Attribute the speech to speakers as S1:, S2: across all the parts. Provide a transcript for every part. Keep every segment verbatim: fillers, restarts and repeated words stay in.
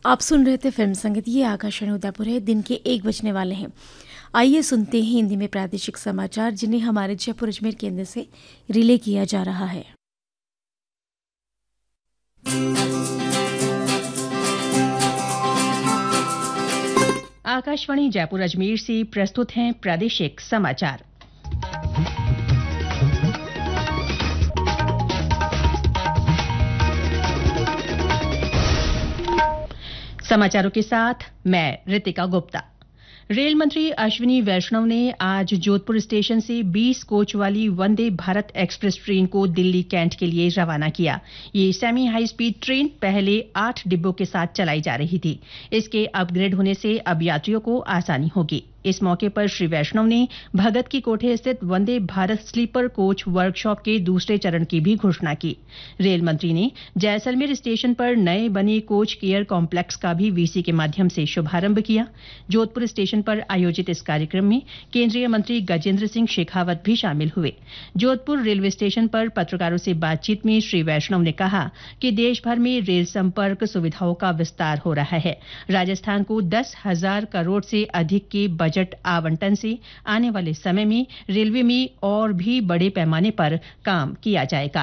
S1: आप सुन रहे थे फिल्म संगीत। ये आकाशवाणी उदयपुर है। दिन के एक बजने वाले हैं। आइए सुनते हैं हिंदी में प्रादेशिक समाचार, जिन्हें हमारे जयपुर अजमेर केंद्र से रिले किया जा रहा है।
S2: आकाशवाणी जयपुर अजमेर से प्रस्तुत हैं प्रादेशिक समाचार। समाचारों के साथ मैं रितिका गुप्ता। रेल मंत्री अश्विनी वैष्णव ने आज जोधपुर स्टेशन से बीस कोच वाली वंदे भारत एक्सप्रेस ट्रेन को दिल्ली कैंट के लिए रवाना किया। ये सेमी हाई स्पीड ट्रेन पहले आठ डिब्बों के साथ चलाई जा रही थी। इसके अपग्रेड होने से अब यात्रियों को आसानी होगी। इस मौके पर श्री वैष्णव ने भगत की कोठी स्थित Vande Bharat sleeper coach workshop के दूसरे चरण की भी घोषणा की। रेल मंत्री ने जैसलमेर स्टेशन पर नए बने कोच केयर कॉम्प्लेक्स का भी वीसी के माध्यम से शुभारंभ किया। जोधपुर स्टेशन पर आयोजित इस कार्यक्रम में केंद्रीय मंत्री गजेंद्र सिंह शेखावत भी शामिल हुए। जोधपुर रेलवे स्टेशन पर पत्रकारों से बातचीत में श्री वैष्णव ने कहा कि देश भर में रेल संपर्क सुविधाओं का विस्तार हो रहा है। राजस्थान को दस हजार करोड़ से अधिक के बजट आवंटन से आने वाले समय में रेलवे में और भी बड़े पैमाने पर काम किया जाएगा।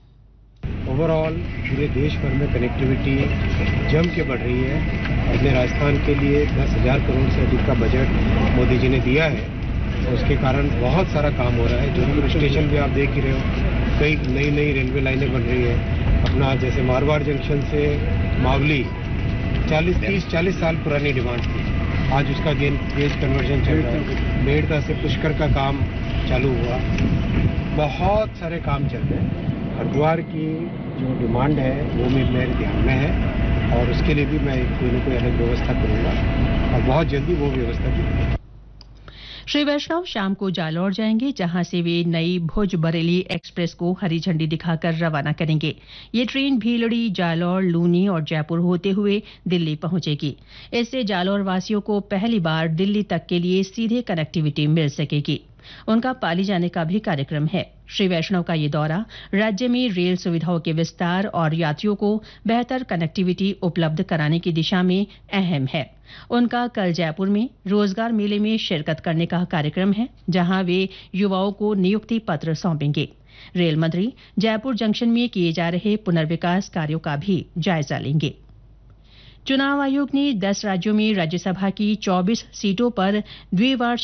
S3: ओवरऑल पूरे देश भर में कनेक्टिविटी जम के बढ़ रही है। अपने राजस्थान के लिए दस हजार करोड़ से अधिक का बजट मोदी जी ने दिया है, तो उसके कारण बहुत सारा काम हो रहा है। जोधपुर स्टेशन भी आप देख ही रहे हो, कई नई नई रेलवे लाइनें बन रही है। अपना जैसे मारवाड़ जंक्शन से मावली चालीस तीस चालीस साल पुरानी डिमांड थी, आज उसका गेन गेज कन्वर्जन चल रहा है। मेड़ता से पुष्कर का काम चालू हुआ। बहुत सारे काम चल रहे हैं। हरिद्वार की जो डिमांड है वो भी मेरे ध्यान में है, और उसके लिए भी मैं कोई न कोई अलग व्यवस्था करूंगा, और बहुत जल्दी वो व्यवस्था की होगी।
S2: श्री वैष्णव शाम को जालौर जाएंगे, जहां से वे नई भुज बरेली एक्सप्रेस को हरी झंडी दिखाकर रवाना करेंगे। ये ट्रेन भीलड़ी, जालौर, लूनी और जयपुर होते हुए दिल्ली पहुंचेगी। इससे जालौर वासियों को पहली बार दिल्ली तक के लिए सीधे कनेक्टिविटी मिल सकेगी। उनका पाली जाने का भी कार्यक्रम है। श्री वैष्णव का ये दौरा राज्य में रेल सुविधाओं के विस्तार और यात्रियों को बेहतर कनेक्टिविटी उपलब्ध कराने की दिशा में अहम है। उनका कल जयपुर में रोजगार मेले में शिरकत करने का कार्यक्रम है, जहां वे युवाओं को नियुक्ति पत्र सौंपेंगे। रेल मंत्री जयपुर जंक्शन में किए जा रहे पुनर्विकास कार्यों का भी जायजा लेंगे। चुनाव आयोग ने दस राज्यों में राज्यसभा की चौबीस सीटों पर द्विवार्षिक